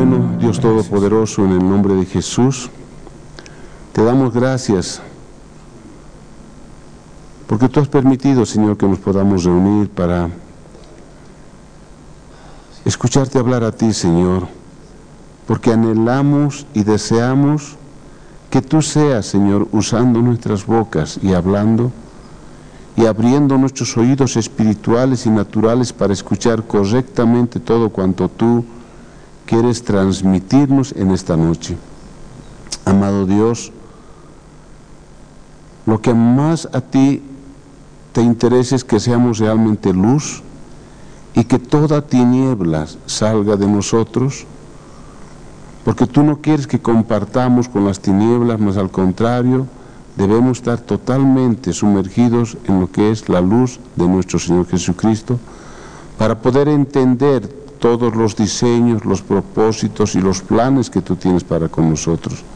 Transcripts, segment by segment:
bueno, Dios Todopoderoso, en el nombre de Jesús, te damos gracias porque tú has permitido, Señor, que nos podamos reunir para escucharte hablar a ti, Señor, porque anhelamos y deseamos que tú seas, Señor, usando nuestras bocas y hablando y abriendo nuestros oídos espirituales y naturales para escuchar correctamente todo cuanto tú quieres transmitirnos en esta noche. Amado Dios, lo que más a ti te interesa es que seamos realmente luz y que toda tiniebla salga de nosotros, porque tú no quieres que compartamos con las tinieblas, mas al contrario, debemos estar totalmente sumergidos en lo que es la luz de nuestro Señor Jesucristo, para poder entender todos los diseños, los propósitos y los planes que tú tienes para con nosotros.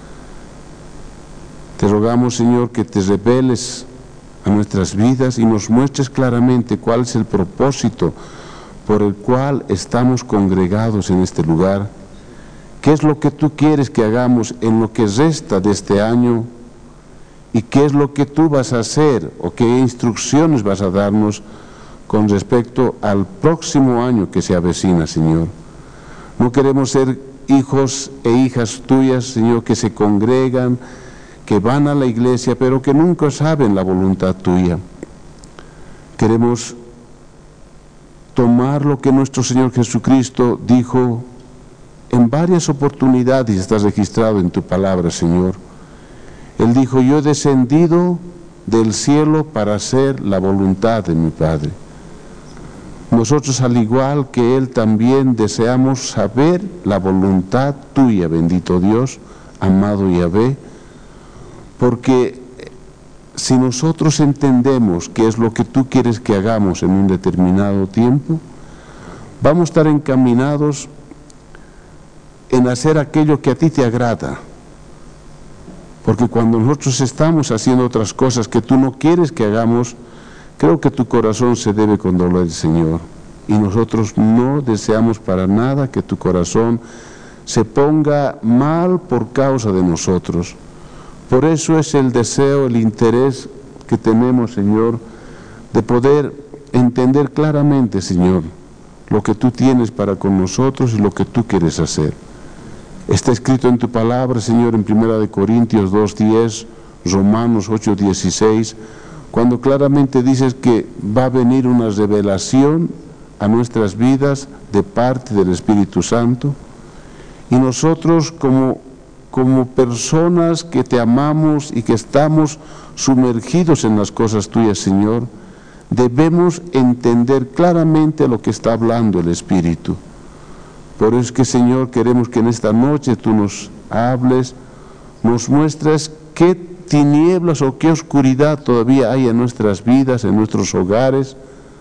Te rogamos, Señor, que te reveles a nuestras vidas y nos muestres claramente cuál es el propósito por el cual estamos congregados en este lugar, qué es lo que tú quieres que hagamos en lo que resta de este año y qué es lo que tú vas a hacer o qué instrucciones vas a darnos con respecto al próximo año que se avecina, Señor. No queremos ser hijos e hijas tuyas, Señor, que se congregan, que van a la iglesia, pero que nunca saben la voluntad tuya. Queremos tomar lo que nuestro Señor Jesucristo dijo en varias oportunidades, está registrado en tu palabra, Señor. Él dijo: yo he descendido del cielo para hacer la voluntad de mi Padre. Nosotros, al igual que Él, también deseamos saber la voluntad tuya, bendito Dios, amado Yahvé, porque si nosotros entendemos qué es lo que tú quieres que hagamos en un determinado tiempo, vamos a estar encaminados en hacer aquello que a ti te agrada. Porque cuando nosotros estamos haciendo otras cosas que tú no quieres que hagamos, creo que tu corazón se debe condoler, Señor. Y nosotros no deseamos para nada que tu corazón se ponga mal por causa de nosotros. Por eso es el deseo, el interés que tenemos, Señor, de poder entender claramente, Señor, lo que tú tienes para con nosotros y lo que tú quieres hacer. Está escrito en tu palabra, Señor, en 1 Corintios 2:10, Romanos 8:16, cuando claramente dices que va a venir una revelación a nuestras vidas de parte del Espíritu Santo, y nosotros como personas que te amamos y que estamos sumergidos en las cosas tuyas, Señor, debemos entender claramente lo que está hablando el Espíritu. Por eso es que, Señor, queremos que en esta noche tú nos hables, nos muestres qué tinieblas o qué oscuridad todavía hay en nuestras vidas, en nuestros hogares,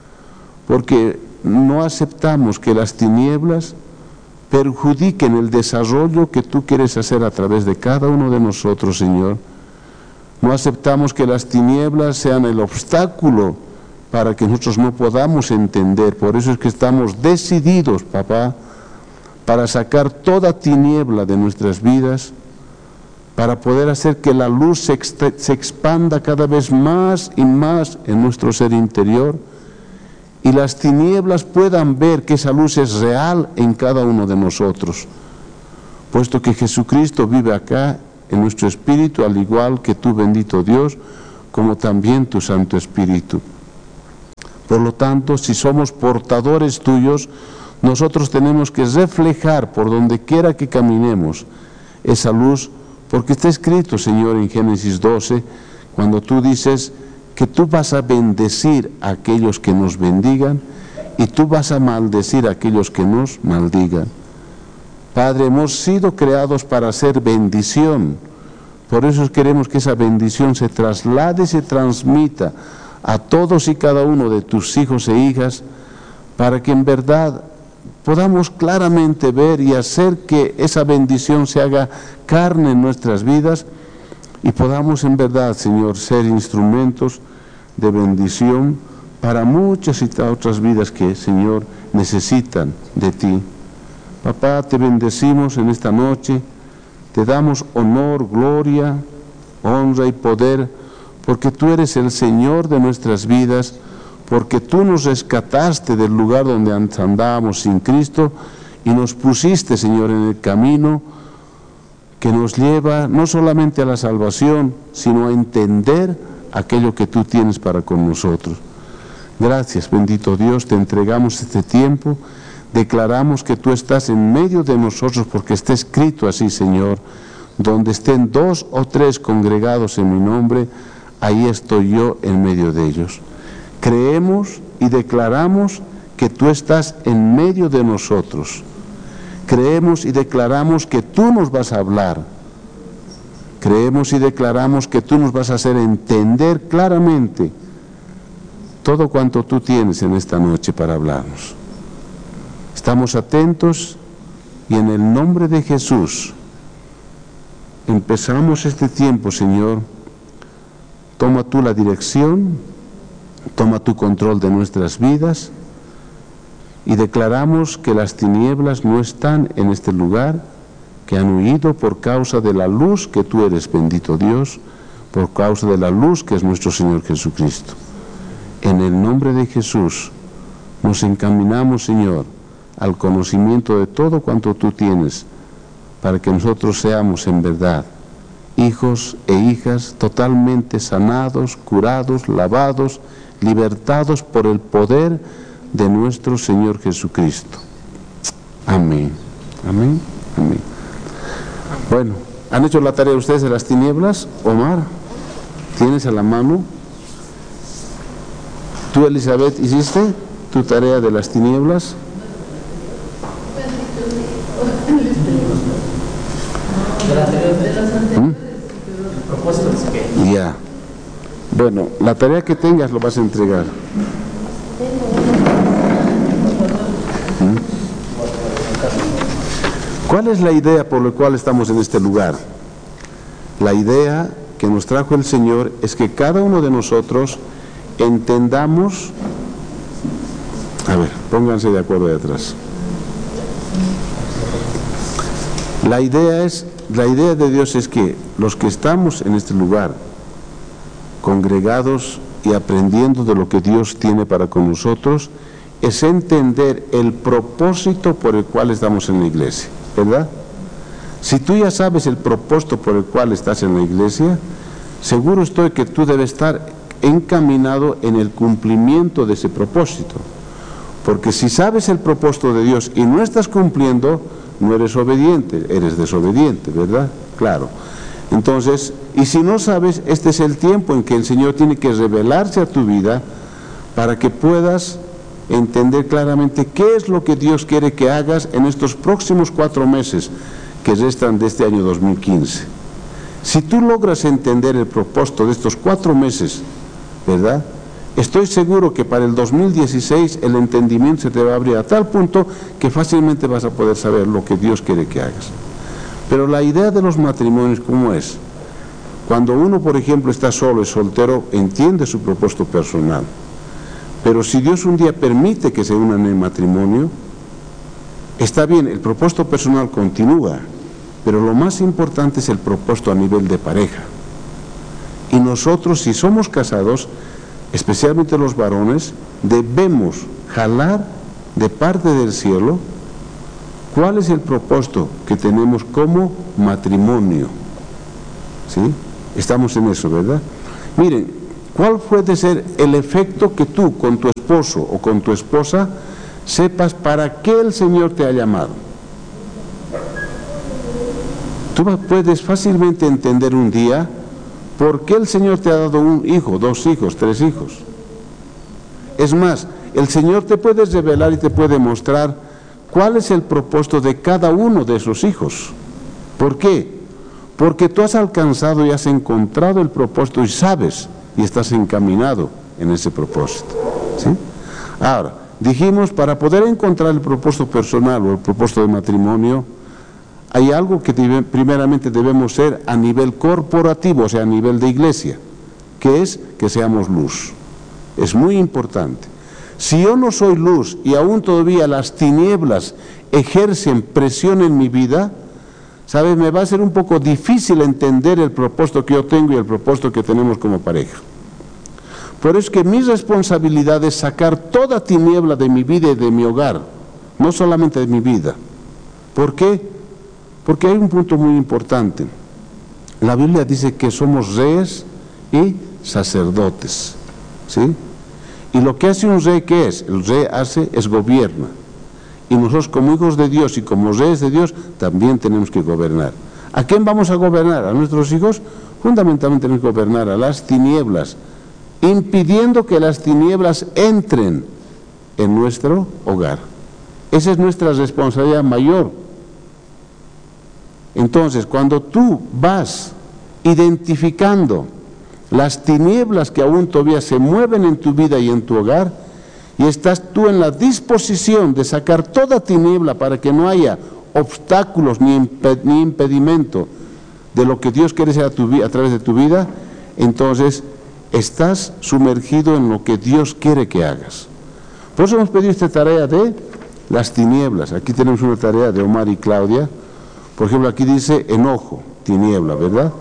porque no aceptamos que las tinieblas perjudiquen el desarrollo que tú quieres hacer a través de cada uno de nosotros, Señor. No aceptamos que las tinieblas sean el obstáculo para que nosotros no podamos entender. Por eso es que estamos decididos, papá, para sacar toda tiniebla de nuestras vidas, para poder hacer que la luz se expanda cada vez más y más en nuestro ser interior, y las tinieblas puedan ver que esa luz es real en cada uno de nosotros, puesto que Jesucristo vive acá en nuestro espíritu, al igual que tú, bendito Dios, como también tu Santo Espíritu. Por lo tanto, si somos portadores tuyos, nosotros tenemos que reflejar por donde quiera que caminemos esa luz, porque está escrito, Señor, en Génesis 12, cuando tú dices que tú vas a bendecir a aquellos que nos bendigan y tú vas a maldecir a aquellos que nos maldigan. Padre, hemos sido creados para hacer bendición, por eso queremos que esa bendición se traslade y se transmita a todos y cada uno de tus hijos e hijas, para que en verdad podamos claramente ver y hacer que esa bendición se haga carne en nuestras vidas y podamos en verdad, Señor, ser instrumentos de bendición para muchas y otras vidas que, Señor, necesitan de ti. Papá, te bendecimos en esta noche, te damos honor, gloria, honra y poder, porque tú eres el Señor de nuestras vidas, porque tú nos rescataste del lugar donde andábamos sin Cristo y nos pusiste, Señor, en el camino que nos lleva no solamente a la salvación, sino a entender aquello que tú tienes para con nosotros. Gracias, bendito Dios, te entregamos este tiempo, declaramos que tú estás en medio de nosotros, porque está escrito así, Señor, donde estén 2 o 3 congregados en mi nombre, ahí estoy yo en medio de ellos. Creemos y declaramos que tú estás en medio de nosotros. Creemos y declaramos que tú nos vas a hablar. Creemos y declaramos que tú nos vas a hacer entender claramente todo cuanto tú tienes en esta noche para hablarnos. Estamos atentos y en el nombre de Jesús empezamos este tiempo, Señor. Toma tú la dirección, toma tu control de nuestras vidas y declaramos que las tinieblas no están en este lugar, que han huido por causa de la luz que tú eres, bendito Dios, por causa de la luz que es nuestro Señor Jesucristo. En el nombre de Jesús nos encaminamos, Señor, al conocimiento de todo cuanto tú tienes, para que nosotros seamos en verdad hijos e hijas totalmente sanados, curados, lavados, libertados por el poder de nuestro Señor Jesucristo. Amén. Amén. Amén. Bueno, ¿han hecho la tarea ustedes de las tinieblas? Omar, ¿tienes a la mano? ¿Tú, Elizabeth, hiciste tu tarea de las tinieblas? Ya. Bueno, la tarea que tengas lo vas a entregar. ¿Cuál es la idea por la cual estamos en este lugar? La idea que nos trajo el Señor es que cada uno de nosotros entendamos. A ver, pónganse de acuerdo de atrás. La idea de Dios es que los que estamos en este lugar, congregados y aprendiendo de lo que Dios tiene para con nosotros, es entender el propósito por el cual estamos en la iglesia, ¿verdad? Si tú ya sabes el propósito por el cual estás en la iglesia, seguro estoy que tú debes estar encaminado en el cumplimiento de ese propósito. Porque si sabes el propósito de Dios y no estás cumpliendo, no eres obediente, eres desobediente, ¿verdad? Claro. Entonces, y si no sabes, este es el tiempo en que el Señor tiene que revelarse a tu vida para que puedas entender claramente qué es lo que Dios quiere que hagas en estos próximos 4 meses que restan de este año 2015. Si tú logras entender el propósito de estos 4 meses, ¿verdad? Estoy seguro que para el 2016 el entendimiento se te va a abrir a tal punto que fácilmente vas a poder saber lo que Dios quiere que hagas. Pero la idea de los matrimonios, ¿cómo es? Cuando uno, por ejemplo, está solo, es soltero, entiende su propósito personal. Pero si Dios un día permite que se unan en matrimonio, está bien, el propósito personal continúa, pero lo más importante es el propósito a nivel de pareja. Y nosotros, si somos casados, especialmente los varones, debemos jalar de parte del cielo cuál es el propósito que tenemos como matrimonio. ¿Sí? Estamos en eso, ¿verdad? Miren, ¿cuál puede ser el efecto que tú con tu esposo o con tu esposa sepas para qué el Señor te ha llamado? Tú puedes fácilmente entender un día por qué el Señor te ha dado un hijo, 2 hijos, 3 hijos. Es más, el Señor te puede revelar y te puede mostrar cuál es el propósito de cada uno de esos hijos. ¿Por qué? Porque tú has alcanzado y has encontrado el propósito y sabes y estás encaminado en ese propósito. ¿Sí? Ahora, dijimos, para poder encontrar el propósito personal o el propósito de matrimonio, hay algo que primeramente debemos ser a nivel corporativo, o sea, a nivel de iglesia, que es que seamos luz. Es muy importante. Si yo no soy luz y aún todavía las tinieblas ejercen presión en mi vida, ¿sabes? Me va a ser un poco difícil entender el propósito que yo tengo y el propósito que tenemos como pareja. Por eso es que mi responsabilidad es sacar toda tiniebla de mi vida y de mi hogar, no solamente de mi vida. ¿Por qué? Porque hay un punto muy importante. La Biblia dice que somos reyes y sacerdotes, ¿sí? Y lo que hace un rey, ¿qué es? El rey es gobierna. Y nosotros como hijos de Dios y como reyes de Dios también tenemos que gobernar. ¿A quién vamos a gobernar? ¿A nuestros hijos? Fundamentalmente tenemos que gobernar a las tinieblas, impidiendo que las tinieblas entren en nuestro hogar. Esa es nuestra responsabilidad mayor. Entonces, cuando tú vas identificando las tinieblas que aún todavía se mueven en tu vida y en tu hogar, y estás tú en la disposición de sacar toda tiniebla para que no haya obstáculos ni impedimento de lo que Dios quiere hacer a través de tu vida, entonces estás sumergido en lo que Dios quiere que hagas. Por eso hemos pedido esta tarea de las tinieblas. Aquí tenemos una tarea de Omar y Claudia. Por ejemplo, aquí dice enojo, tiniebla, ¿verdad?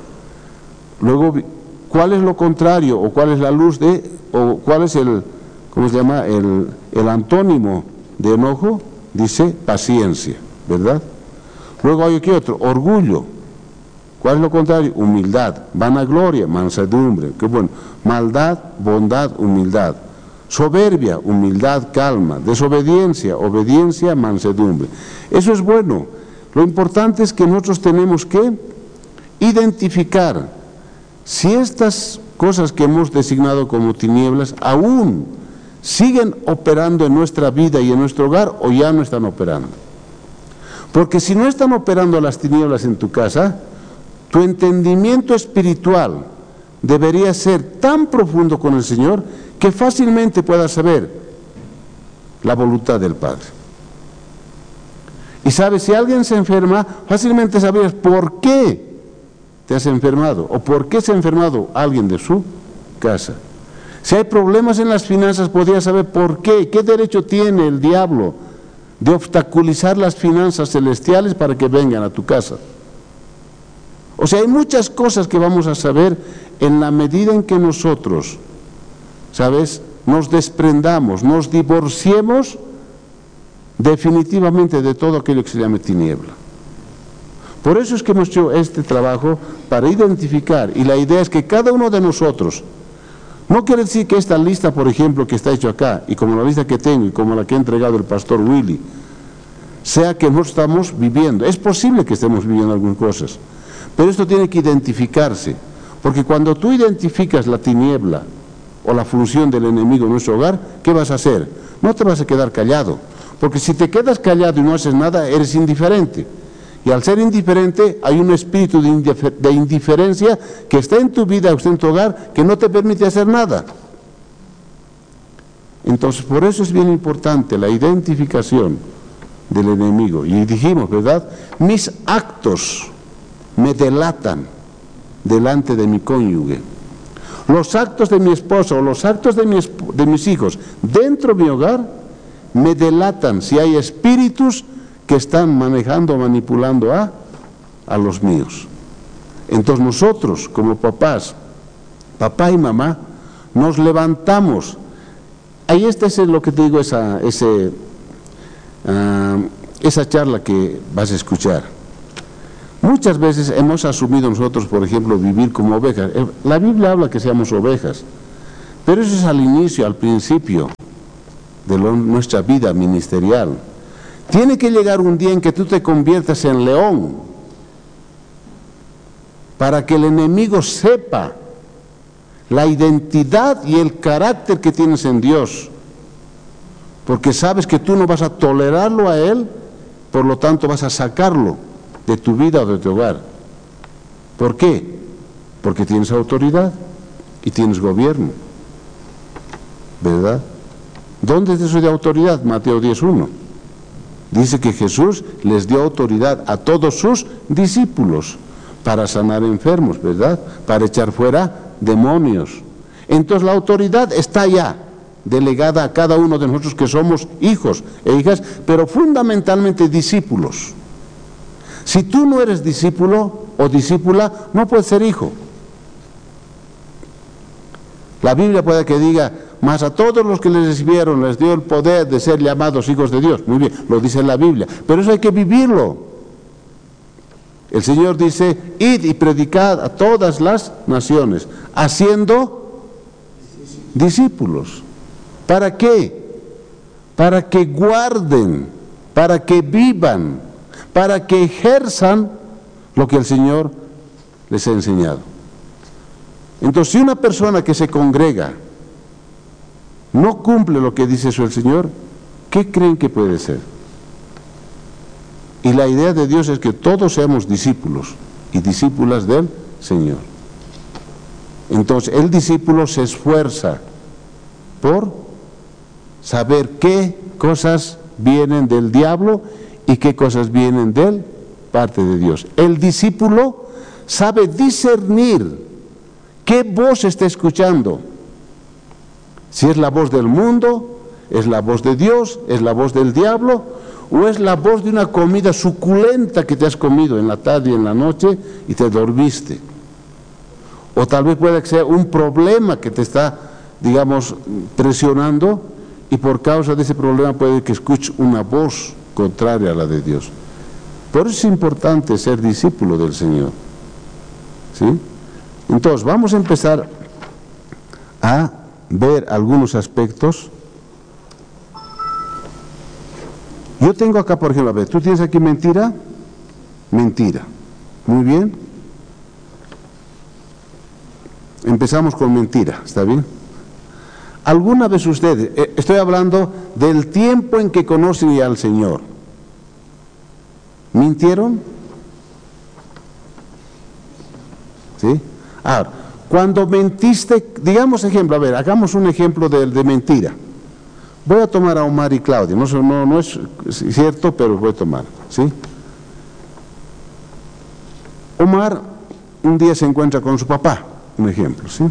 Luego, ¿cuál es lo contrario? ¿O cuál es la luz de, o cuál es el, ¿cómo se llama? El antónimo de enojo? Dice paciencia, ¿verdad? Luego hay aquí otro, orgullo. ¿Cuál es lo contrario? Humildad. Vanagloria, mansedumbre. Qué bueno. Maldad, bondad, humildad. Soberbia, humildad, calma. Desobediencia, obediencia, mansedumbre. Eso es bueno. Lo importante es que nosotros tenemos que identificar si estas cosas que hemos designado como tinieblas aún siguen operando en nuestra vida y en nuestro hogar o ya no están operando. Porque si no están operando las tinieblas en tu casa, tu entendimiento espiritual debería ser tan profundo con el Señor que fácilmente puedas saber la voluntad del Padre. Y sabes, si alguien se enferma, fácilmente sabrías por qué te has enfermado o por qué se ha enfermado alguien de su casa. Si hay problemas en las finanzas, podrías saber por qué derecho tiene el diablo de obstaculizar las finanzas celestiales para que vengan a tu casa. O sea, hay muchas cosas que vamos a saber en la medida en que nosotros, ¿sabes?, nos desprendamos, nos divorciemos definitivamente de todo aquello que se llame tiniebla. Por eso es que hemos hecho este trabajo para identificar, y la idea es que cada uno de nosotros, no quiere decir que esta lista, por ejemplo, que está hecho acá, y como la lista que tengo, y como la que ha entregado el pastor Willy, sea que no estamos viviendo. Es posible que estemos viviendo algunas cosas, pero esto tiene que identificarse, porque cuando tú identificas la tiniebla o la función del enemigo en nuestro hogar, ¿qué vas a hacer? No te vas a quedar callado, porque si te quedas callado y no haces nada, eres indiferente. Y al ser indiferente, hay un espíritu de indiferencia que está en tu vida, está en tu hogar, que no te permite hacer nada. Entonces, por eso es bien importante la identificación del enemigo. Y dijimos, ¿verdad? Mis actos me delatan delante de mi cónyuge. Los actos de mi esposa o los actos de mis hijos dentro de mi hogar me delatan si hay espíritus que están manejando, manipulando a los míos. Entonces nosotros, como papás, papá y mamá, nos levantamos. Ahí este es lo que te digo, esa charla que vas a escuchar. Muchas veces hemos asumido nosotros, por ejemplo, vivir como ovejas. La Biblia habla que seamos ovejas, pero eso es al inicio, al principio de nuestra vida ministerial. Tiene que llegar un día en que tú te conviertas en león, para que el enemigo sepa la identidad y el carácter que tienes en Dios, porque sabes que tú no vas a tolerarlo a él, por lo tanto vas a sacarlo de tu vida o de tu hogar. ¿Por qué? Porque tienes autoridad y tienes gobierno, ¿verdad? ¿Dónde es eso de autoridad? Mateo 10:1. Dice que Jesús les dio autoridad a todos sus discípulos para sanar enfermos, ¿verdad? Para echar fuera demonios. Entonces la autoridad está allá. delegada a cada uno de nosotros que somos hijos e hijas, pero fundamentalmente discípulos. Si tú no eres discípulo o discípula, no puedes ser hijo. La Biblia puede que diga, mas a todos los que les recibieron les dio el poder de ser llamados hijos de Dios. Muy bien, lo dice la Biblia, pero eso hay que vivirlo. El Señor dice, id y predicad a todas las naciones, haciendo discípulos. ¿Para qué? Para que guarden, para que vivan, para que ejerzan lo que el Señor les ha enseñado. Entonces, si una persona que se congrega no cumple lo que dice eso el Señor, ¿qué creen que puede ser? Y la idea de Dios es que todos seamos discípulos y discípulas del Señor. Entonces, el discípulo se esfuerza por saber qué cosas vienen del diablo y qué cosas vienen de parte de Dios. El discípulo sabe discernir qué voz está escuchando. Si es la voz del mundo, es la voz de Dios, es la voz del diablo, o es la voz de una comida suculenta que te has comido en la tarde y en la noche y te dormiste. O tal vez pueda ser un problema que te está, digamos, presionando, y por causa de ese problema puede que escuches una voz contraria a la de Dios. Por eso es importante ser discípulo del Señor. ¿Sí? Entonces, vamos a empezar a ver algunos aspectos. Yo tengo acá, por ejemplo, a ver, ¿tú tienes aquí mentira? Mentira. Muy bien. Empezamos con mentira, ¿está bien? ¿Alguna vez ustedes, estoy hablando del tiempo en que conocen ya al Señor, mintieron? ¿Sí? Ahora, cuando mentiste, digamos ejemplo, a ver, hagamos un ejemplo de mentira. Voy a tomar a Omar y Claudia, no es cierto, pero voy a tomar, ¿sí? Omar un día se encuentra con su papá, un ejemplo, ¿sí?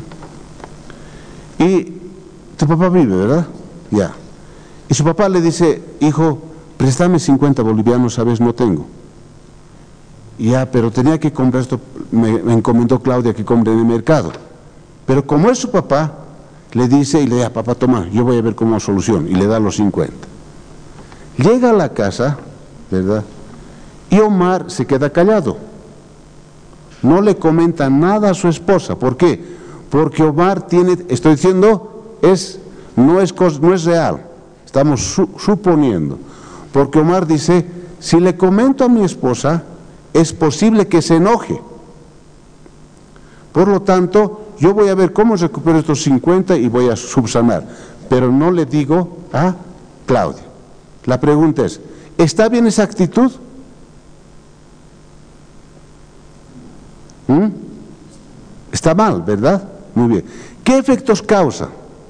Y tu papá vive, ¿verdad? Ya. Y su papá le dice, hijo, préstame 50 bolivianos, ¿sabes? No tengo. Ya, pero tenía que comprar esto, me encomendó Claudia que compre en el mercado. Pero como es su papá, le dice y le dice, papá, toma, yo voy a ver cómo solución, y le da los 50. Llega a la casa, ¿verdad? Y Omar se queda callado. No le comenta nada a su esposa. ¿Por qué? Porque Omar tiene, estoy diciendo, no es real. Estamos suponiendo. Porque Omar dice, si le comento a mi esposa, es posible que se enoje. Por lo tanto, yo voy a ver cómo recupero estos 50 y voy a subsanar. Pero no le digo a Claudia. La pregunta es, ¿está bien esa actitud? Está mal, ¿verdad? Muy bien. ¿Qué efectos causa?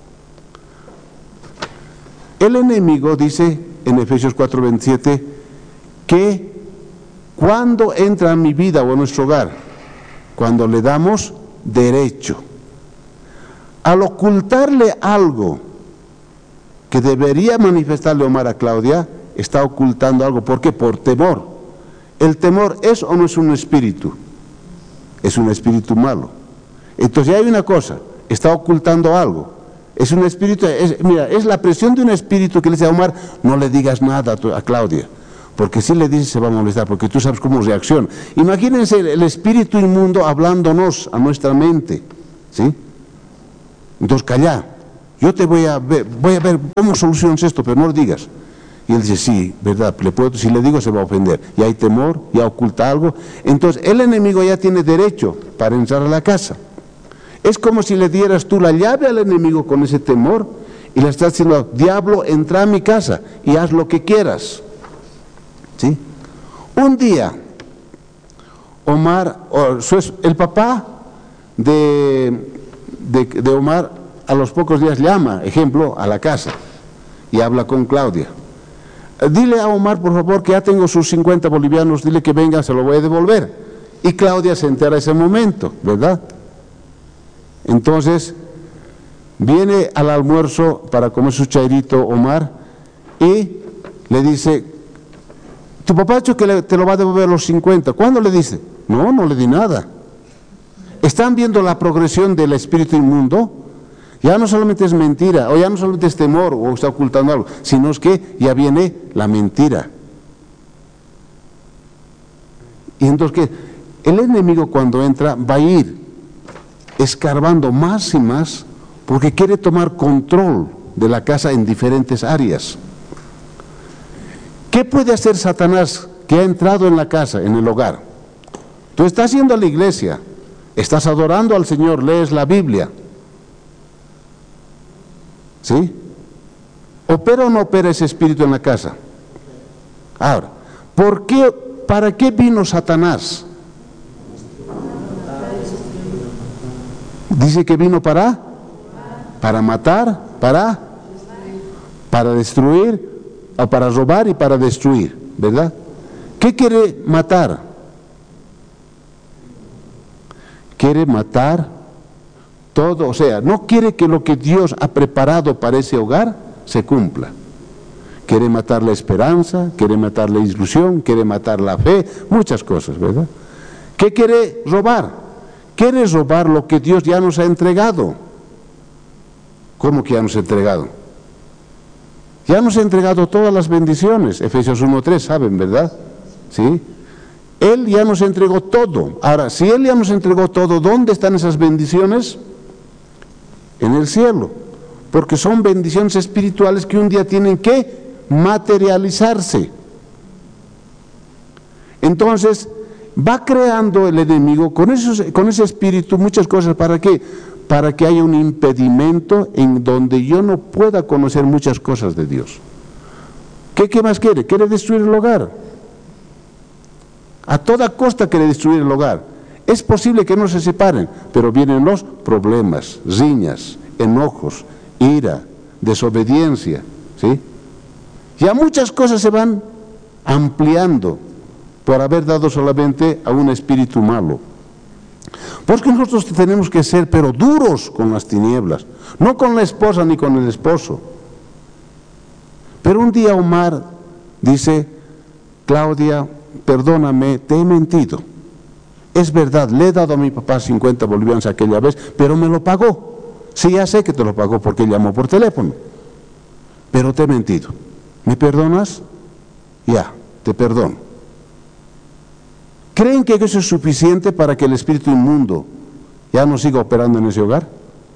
El enemigo dice en Efesios 4:27 que cuando entra en mi vida o en nuestro hogar, cuando le damos derecho, al ocultarle algo que debería manifestarle Omar a Claudia, está ocultando algo. ¿Por qué? Por temor. ¿El temor es o no es un espíritu? Es un espíritu malo. Entonces hay una cosa, está ocultando algo. Es un espíritu, mira, es la presión de un espíritu que le dice a Omar, no le digas nada a Claudia, porque si le dices se va a molestar, porque tú sabes cómo reacciona. Imagínense el espíritu inmundo hablándonos a nuestra mente, ¿sí? Entonces calla, yo te voy a ver cómo solucionas esto, pero no lo digas. Y él dice, sí, verdad, si le digo se va a ofender. Y hay temor, ya oculta algo. Entonces el enemigo ya tiene derecho para entrar a la casa. Es como si le dieras tú la llave al enemigo con ese temor y le estás diciendo, diablo, entra a mi casa y haz lo que quieras. ¿Sí? Un día, Omar, el papá de Omar a los pocos días llama, ejemplo, a la casa y habla con Claudia. Dile a Omar, por favor, que ya tengo sus 50 bolivianos, dile que venga, se lo voy a devolver. Y Claudia se entera ese momento, ¿verdad? Entonces, viene al almuerzo para comer su chairito Omar y le dice, tu papá ha dicho que te lo va a devolver a los 50. ¿Cuándo le dice? No, no le di nada. ¿Están viendo la progresión del espíritu inmundo? Ya no solamente es mentira, o ya no solamente es temor, o está ocultando algo, sino es que ya viene la mentira. Y entonces, ¿qué? El enemigo cuando entra va a ir escarbando más y más, porque quiere tomar control de la casa en diferentes áreas. ¿Qué puede hacer Satanás que ha entrado en la casa, en el hogar? Tú estás yendo a la iglesia, estás adorando al Señor, lees la Biblia, ¿sí? ¿Opera o no opera ese espíritu en la casa? Ahora, ¿para qué vino Satanás? Dice que vino para matar, para destruir, o para robar y para destruir, ¿verdad? ¿Qué quiere matar? Quiere matar todo, o sea, no quiere que lo que Dios ha preparado para ese hogar se cumpla. Quiere matar la esperanza, quiere matar la ilusión, quiere matar la fe, muchas cosas, ¿verdad? ¿Qué quiere robar? Quiere robar lo que Dios ya nos ha entregado. ¿Cómo que ya nos ha entregado? Ya nos ha entregado todas las bendiciones, Efesios 1:3, ¿saben, verdad? ¿Sí? Él ya nos entregó todo. Ahora, si Él ya nos entregó todo, ¿dónde están esas bendiciones? En el cielo, porque son bendiciones espirituales que un día tienen que materializarse. Entonces, va creando el enemigo con ese espíritu muchas cosas. ¿Para qué? Para que haya un impedimento en donde yo no pueda conocer muchas cosas de Dios. ¿Qué más quiere? Quiere destruir el hogar. A toda costa quiere destruir el hogar. Es posible que no se separen, pero vienen los problemas, riñas, enojos, ira, desobediencia, ¿sí? Ya muchas cosas se van ampliando por haber dado solamente a un espíritu malo. Porque nosotros tenemos que ser, pero duros con las tinieblas, no con la esposa ni con el esposo. Pero un día Omar dice, Claudia, perdóname, te he mentido. Es verdad, le he dado a mi papá 50 bolivianos aquella vez, pero me lo pagó. Sí, ya sé que te lo pagó porque llamó por teléfono, pero te he mentido. ¿Me perdonas? Ya, te perdono. ¿Creen que eso es suficiente para que el espíritu inmundo ya no siga operando en ese hogar?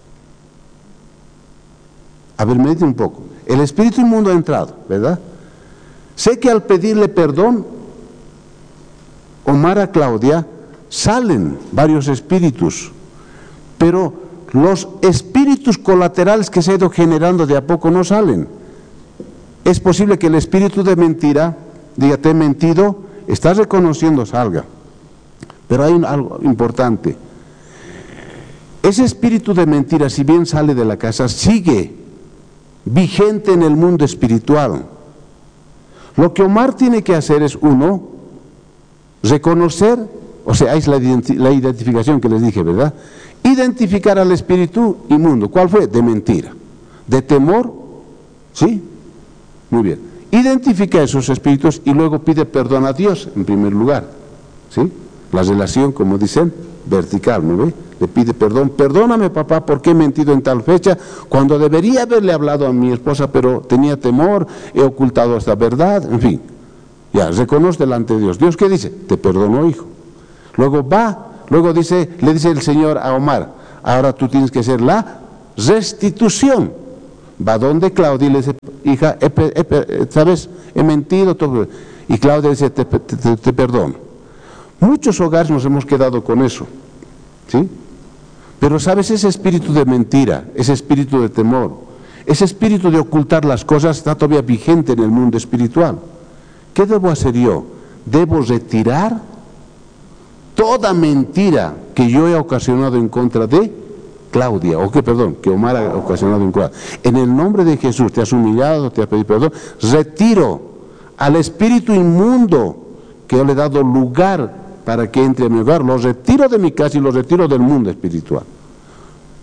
A ver, medite un poco. El espíritu inmundo ha entrado, ¿verdad? Sé que al pedirle perdón, Omar a Claudia, salen varios espíritus, pero los espíritus colaterales que se han ido generando de a poco no salen. Es posible que el espíritu de mentira diga, te he mentido, estás reconociendo, salga. Pero hay algo importante. Ese espíritu de mentira, si bien sale de la casa, sigue vigente en el mundo espiritual. Lo que Omar tiene que hacer es, uno, reconocer, o sea, es la identificación que les dije, ¿verdad? Identificar al espíritu inmundo. ¿Cuál fue? De mentira. De temor, ¿sí? Muy bien. Identifica esos espíritus y luego pide perdón a Dios en primer lugar, ¿sí? La relación, como dicen, vertical, ¿no ve? Le pide perdón, perdóname papá porque he mentido en tal fecha, cuando debería haberle hablado a mi esposa, pero tenía temor, he ocultado esta verdad, en fin. Ya, reconoce delante de Dios. ¿Dios qué dice? Te perdono, hijo. Luego le dice el Señor a Omar, ahora tú tienes que hacer la restitución. Va donde Claudia y le dice, hija, ¿sabes? He mentido. Todo. Y Claudia dice, te perdono. Muchos hogares nos hemos quedado con eso, ¿sí? Pero ¿sabes? Ese espíritu de mentira, ese espíritu de temor, ese espíritu de ocultar las cosas está todavía vigente en el mundo espiritual. ¿Qué debo hacer yo? Debo retirar toda mentira que yo he ocasionado en contra de Claudia, que Omar ha ocasionado en contra. En el nombre de Jesús, te has humillado, te has pedido perdón, retiro al espíritu inmundo que yo le he dado lugar para que entre a mi hogar, lo retiro de mi casa y lo retiro del mundo espiritual.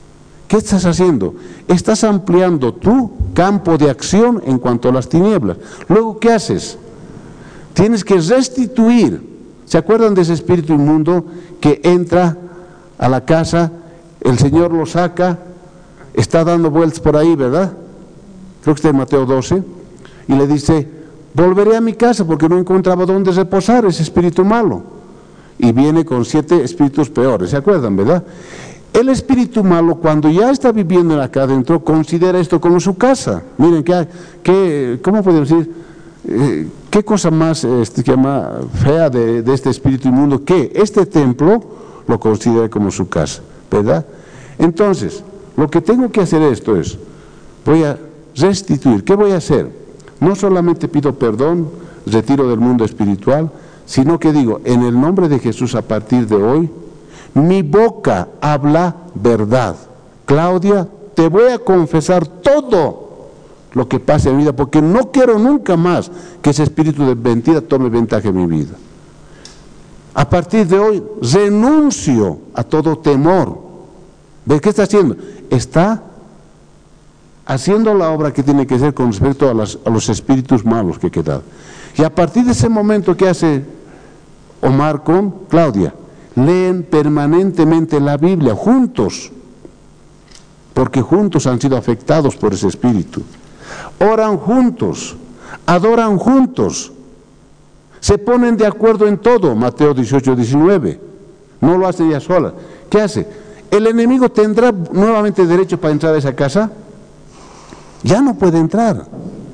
¿qué estás haciendo? Estás ampliando tu campo de acción en cuanto a las tinieblas. Luego, ¿qué haces? Tienes que restituir. ¿Se acuerdan de ese espíritu inmundo que entra a la casa, el Señor lo saca, está dando vueltas por ahí, ¿verdad? Creo que está en Mateo 12, y le dice, volveré a mi casa porque no encontraba dónde reposar ese espíritu malo. Y viene con 7 espíritus peores, ¿se acuerdan, verdad? El espíritu malo, cuando ya está viviendo acá adentro, considera esto como su casa. Miren, ¿cómo podemos decir? ¿Qué cosa más fea de este espíritu inmundo? Que este templo lo considera como su casa, ¿verdad? Entonces, lo que tengo que hacer esto es, voy a restituir. ¿Qué voy a hacer? No solamente pido perdón, retiro del mundo espiritual, sino que digo, en el nombre de Jesús, a partir de hoy, mi boca habla verdad. Claudia, te voy a confesar todo lo que pase en mi vida, porque no quiero nunca más que ese espíritu de mentira tome ventaja en mi vida. A partir de hoy, renuncio a todo temor. ¿Ve qué está haciendo? Está haciendo la obra que tiene que hacer con respecto a los espíritus malos que quedan. Y a partir de ese momento, ¿qué hace Omar con Claudia? Leen permanentemente la Biblia, juntos, porque juntos han sido afectados por ese espíritu. Oran juntos, adoran juntos, se ponen de acuerdo en todo, Mateo 18, 19, no lo hace ella sola. ¿Qué hace? ¿El enemigo tendrá nuevamente derecho para entrar a esa casa? Ya no puede entrar.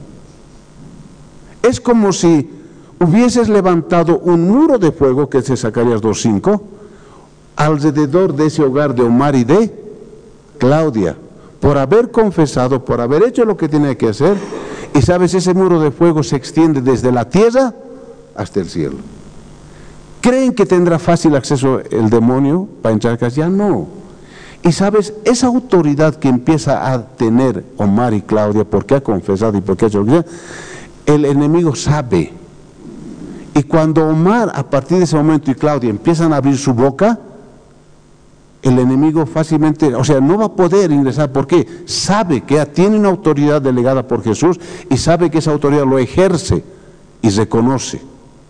Es como si hubieses levantado un muro de fuego, que es Zacarías 2:5, alrededor de ese hogar de Omar y de Claudia, por haber confesado, por haber hecho lo que tenía que hacer. Y sabes, ese muro de fuego se extiende desde la tierra hasta el cielo. ¿Creen que tendrá fácil acceso el demonio para entrar a casa? Ya no. Y sabes, esa autoridad que empieza a tener Omar y Claudia, porque ha confesado y porque ha hecho lo que sea, el enemigo sabe. Y cuando Omar, a partir de ese momento, y Claudia empiezan a abrir su boca, el enemigo fácilmente, no va a poder ingresar. ¿Por qué? Sabe que tiene una autoridad delegada por Jesús y sabe que esa autoridad lo ejerce y reconoce.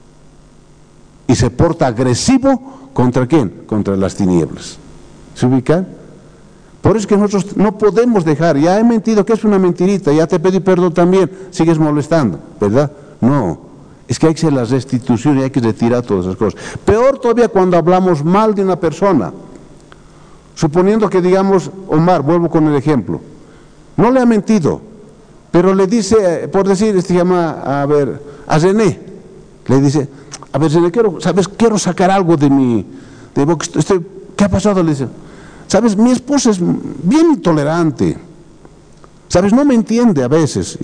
Y se porta agresivo, ¿contra quién? Contra las tinieblas. ¿Se ubican? Por eso es que nosotros no podemos dejar, ya he mentido, que es una mentirita, ya te pedí perdón también, sigues molestando, ¿verdad? No, es que hay que hacer la restitución y hay que retirar todas esas cosas. Peor todavía cuando hablamos mal de una persona. Suponiendo que digamos, Omar, vuelvo con el ejemplo, no le ha mentido, pero le dice, por decir, a René, le dice, a ver, René, quiero sacar algo de mi, ¿qué ha pasado? Le dice, sabes, mi esposa es bien intolerante, sabes, no me entiende a veces.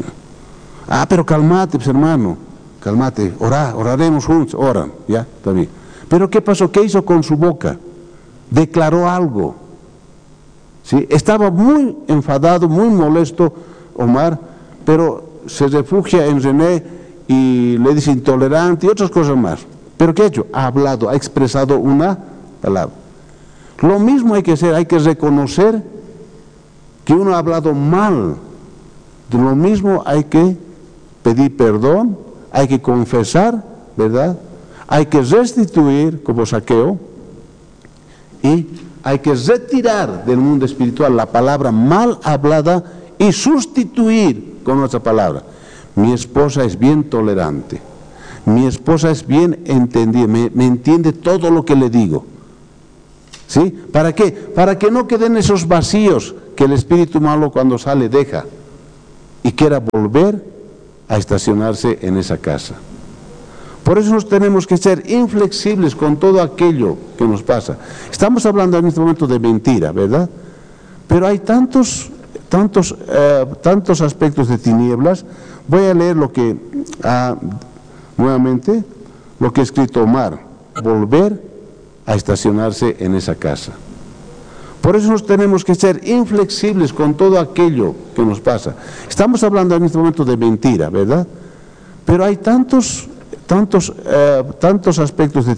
Pero cálmate, pues, hermano, cálmate, oraremos juntos, oran, ya, está bien. Pero ¿qué pasó? ¿Qué hizo con su boca? Declaró algo, ¿sí? Estaba muy enfadado, muy molesto Omar, pero se refugia en René y le dice intolerante y otras cosas más. ¿Pero qué ha hecho? Ha hablado, ha expresado una palabra. Lo mismo hay que hacer, hay que reconocer que uno ha hablado mal. De lo mismo hay que pedir perdón, hay que confesar, ¿verdad? Hay que restituir como Zaqueo. Y hay que retirar del mundo espiritual la palabra mal hablada y sustituir con otra palabra. Mi esposa es bien tolerante, mi esposa es bien entendida, me entiende todo lo que le digo. ¿Sí? ¿Para qué? Para que no queden esos vacíos que el espíritu malo cuando sale deja y quiera volver a estacionarse en esa casa. Por eso nos tenemos que ser inflexibles con todo aquello que nos pasa. Estamos hablando en este momento de mentira, ¿verdad? Pero hay tantos aspectos de tinieblas. Voy a leer nuevamente lo que ha escrito Omar. Volver a estacionarse en esa casa. Por eso nos tenemos que ser inflexibles con todo aquello que nos pasa. Estamos hablando en este momento de mentira, ¿verdad? Pero hay tantos aspectos de